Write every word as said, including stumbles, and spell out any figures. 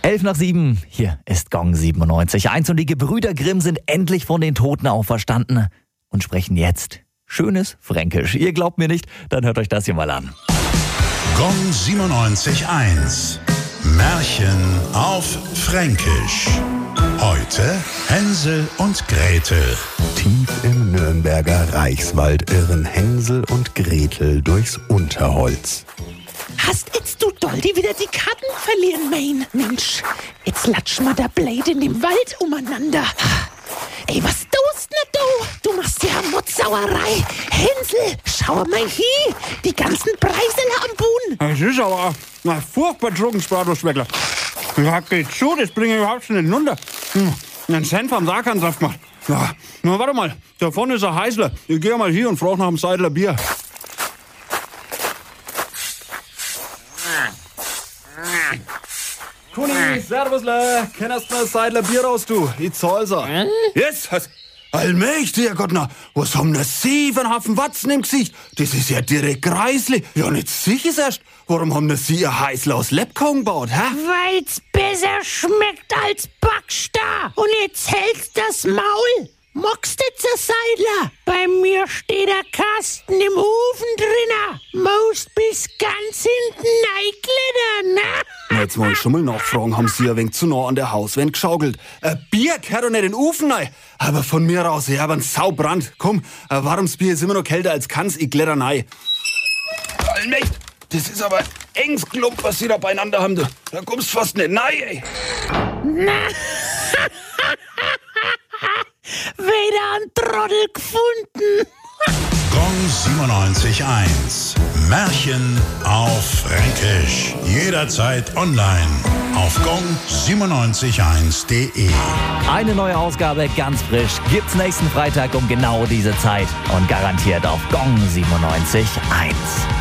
Elf nach sieben, hier ist Gong siebenundneunzig Komma eins und die Gebrüder Grimm sind endlich von den Toten auferstanden und sprechen jetzt schönes Fränkisch. Ihr glaubt mir nicht? Dann hört euch das hier mal an. Gong siebenundneunzig Komma eins. Märchen auf Fränkisch. Heute Hänsel und Gretel. Tief im Nürnberger Reichswald irren Hänsel und Gretel durchs Unterholz. Hast jetzt du Doldi wieder die Karten verlieren, mein Mensch? Jetzt latsch mal der Blade in dem Wald umeinander. Ey, was tust denn du? Du machst ja Mutzsauerei. Hänsel, schau mal hier. Die ganzen Preisele am Boden. Es ist aber na, furchtbar Drogensprat, du Schweckler. Ja, geht schon, das bringe ich überhaupt schon nicht runter. Hm, einen Cent vom Sarkan drauf gemacht. Ja, na, warte mal, da vorne ist ein Heißler. Ich geh mal hier und frag nach einem Seidler Bier. Kuni, servusle, kennst du ein Seidler Bier raus, du? Ich zahl's auch. Hm? Yes, was? Allmächtiger Gott, na, was haben da Sie für einen Haufen Watzen im Gesicht? Das ist ja direkt greislich. Ja, nicht sicher erst. Warum haben da Sie ihr Heißler aus Lebkuchen gebaut, hä? Weil's besser schmeckt als Backstar. Und jetzt hältst das Maul. Mockst jetzt ein Seidler? Bei mir steht der Kasten im Ofen drinne. Most bis ganz hinten reinklettern, ne? Jetzt mal schon mal nachfragen, haben Sie ein wenig zu nah an der Hauswand geschaukelt. Ein Bier gehört doch nicht in den Ofen rein. Aber von mir aus, ich hab einen Saubrand. Komm, ein warmes Bier ist immer noch kälter als Kanns, ich kletter rein. Allmächt, das ist aber ein enges Klump, was Sie da beieinander haben, du. Da kommst fast nicht rein, ey. Na, wieder ein Trottel gefunden. Gong siebenundneunzig Komma eins. Märchen auf Fränkisch. Jederzeit online auf gong siebenundneunzig Komma eins punkt de. Eine neue Ausgabe, ganz frisch, gibt's nächsten Freitag um genau diese Zeit und garantiert auf Gong siebenundneunzig Komma eins.